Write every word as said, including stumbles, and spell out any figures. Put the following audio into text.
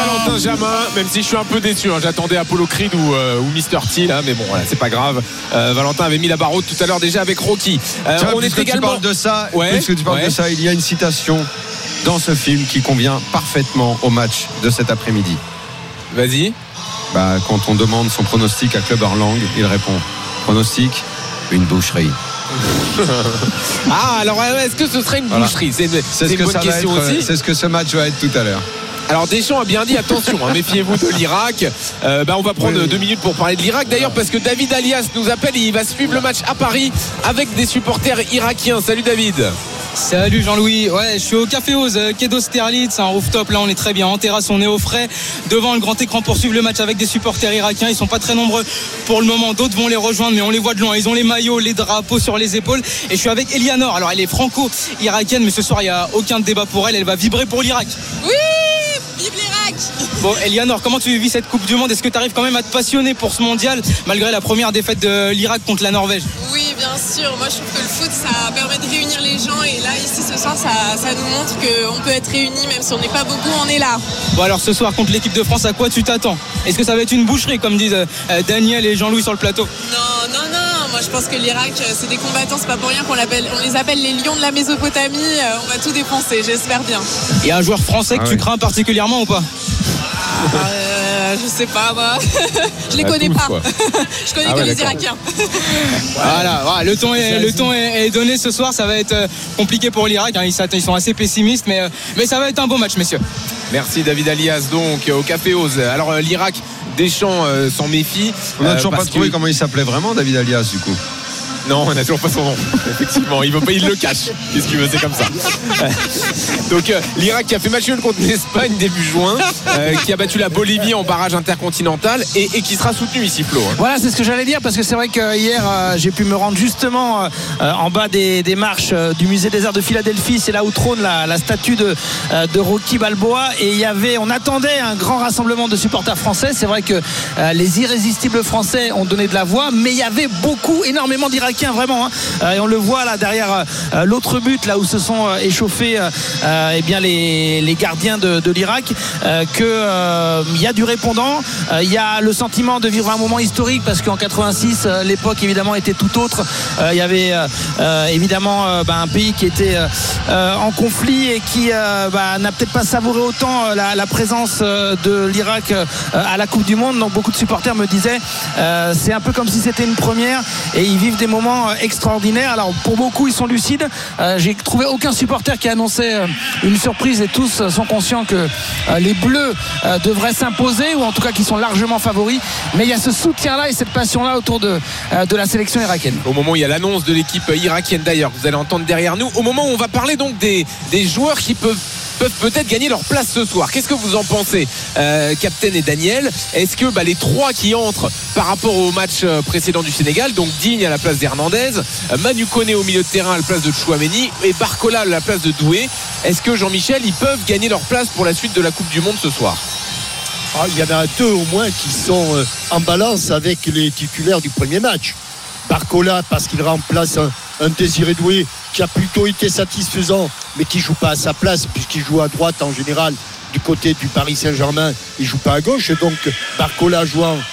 Valentin Jamin, même si je suis un peu déçu, hein. J'attendais Apollo Creed ou, euh, ou mister T là, mais bon voilà, c'est pas grave. euh, Valentin avait mis la barre haute tout à l'heure déjà avec Rocky. euh, vois, On est également tu parles de ça, ouais, puisque tu parles ouais. de ça, il y a une citation dans ce film qui convient parfaitement au match de cet après-midi. Vas-y. Bah, quand on demande son pronostic à Clubber Lang, il répond pronostic, une boucherie. Ah, alors est-ce que ce serait une Voilà. boucherie? C'est une, C'est, c'est ce une que bonne ça va question être, aussi. c'est ce que ce match va être tout à l'heure. Alors Deschamps a bien dit attention, hein, méfiez-vous de l'Irak. euh, bah, On va prendre Oui. deux minutes pour parler de l'Irak d'ailleurs, parce que David Alias nous appelle et il va suivre le match à Paris avec des supporters irakiens. Salut David. Salut Jean-Louis, ouais je suis au Café Oz, quai d'Austerlitz, c'est un rooftop, là on est très bien en terrasse, on est au frais devant le grand écran pour suivre le match avec des supporters irakiens. Ils sont pas très nombreux pour le moment, d'autres vont les rejoindre mais on les voit de loin, ils ont les maillots, les drapeaux sur les épaules. Et je suis avec Elianor, alors elle est franco-irakienne mais ce soir il n'y a aucun débat pour elle, elle va vibrer pour l'Irak. Oui, vive l'Irak. Bon Elianor, comment tu vis cette Coupe du Monde? Est-ce que tu arrives quand même à te passionner pour ce mondial malgré la première défaite de l'Irak contre la Norvège? Oui, bien sûr, moi je trouve que le foot ça permet de réunir les gens et là ici ce soir ça, ça nous montre qu'on peut être réunis même si on n'est pas beaucoup, on est là. Bon alors ce soir contre l'équipe de France, à quoi tu t'attends? Est-ce que ça va être une boucherie comme disent euh, Daniel et Jean-Louis sur le plateau? Non, non, non, moi je pense que l'Irak c'est des combattants, c'est pas pour rien qu'on l'appelle, on les appelle les lions de la Mésopotamie, euh, on va tout défoncer, j'espère bien. Il y a un joueur français que Ah tu oui. crains particulièrement ou pas? Euh, je sais pas moi, je les Ah, connais tous, pas, quoi. je connais Ah que ouais, les d'accord. Irakiens. Voilà, voilà, le ton, est, le ton est, est donné ce soir, ça va être euh, compliqué pour l'Irak, hein, ils, s'attendent- ils sont assez pessimistes mais, euh, mais ça va être un beau match messieurs. Merci David Alias donc au Café Oz. Alors euh, l'Irak, Deschamps euh, s'en méfie. On n'a euh, toujours pas parce trouvé que- comment il s'appelait vraiment, David Alias, du coup. Non, on n'a toujours pas son nom. Effectivement, il veut pas, il le cache. Qu'est-ce qu'il veut, c'est comme ça. Donc euh, l'Irak qui a fait match nul contre l'Espagne début juin, euh, qui a battu la Bolivie en barrage intercontinental et, et qui sera soutenu ici, Flo. Hein. Voilà, c'est ce que j'allais dire parce que c'est vrai que hier euh, j'ai pu me rendre justement euh, en bas des, des marches euh, du musée des Arts de Philadelphie. C'est là où trône la, la statue de, euh, de Rocky Balboa et il y avait, on attendait un grand rassemblement de supporters français. C'est vrai que euh, les irrésistibles français ont donné de la voix, mais il y avait beaucoup, énormément d'Irakiens vraiment. Hein. Euh, et on le voit là derrière euh, l'autre but, là où se sont euh, échauffés euh, euh, eh bien les, les gardiens de, de l'Irak, euh, que euh, il y a du répondant. Euh, il y a le sentiment de vivre un moment historique parce qu'en quatre-vingt-six, euh, l'époque évidemment était tout autre. Euh, il y avait euh, euh, évidemment euh, bah, un pays qui était euh, en conflit et qui euh, bah, n'a peut-être pas savouré autant euh, la, la présence euh, de l'Irak euh, à la Coupe du Monde. Donc beaucoup de supporters me disaient euh, c'est un peu comme si c'était une première et ils vivent des moments extraordinaires. Alors pour beaucoup ils sont lucides. Euh, j'ai trouvé aucun supporter qui a annoncé euh, une surprise et tous euh, sont conscients que euh, les Bleus euh, devraient s'imposer ou en tout cas qu'ils sont largement favoris. Mais il y a ce soutien là et cette passion là autour de, euh, de la sélection irakienne. Au moment où il y a l'annonce de l'équipe irakienne d'ailleurs, vous allez entendre derrière nous, au moment où on va parler donc des, des joueurs qui peuvent peuvent peut-être gagner leur place ce soir. Qu'est-ce que vous en pensez, euh, Captain et Daniel? Est-ce que bah, les trois qui entrent par rapport au match précédent du Sénégal, donc Digne à la place d'Hernandez, Manu Koné au milieu de terrain à la place de Chouameni et Barcola à la place de Doué, est-ce que Jean-Michel, ils peuvent gagner leur place pour la suite de la Coupe du Monde ce soir? Ah, il y en a deux au moins qui sont euh, en balance avec les titulaires du premier match. Barcola parce qu'il remplace un, un Désiré Doué qui a plutôt été satisfaisant mais qui joue pas à sa place puisqu'il joue à droite en général du côté du Paris Saint-Germain, il joue pas à gauche, donc Barcola jouant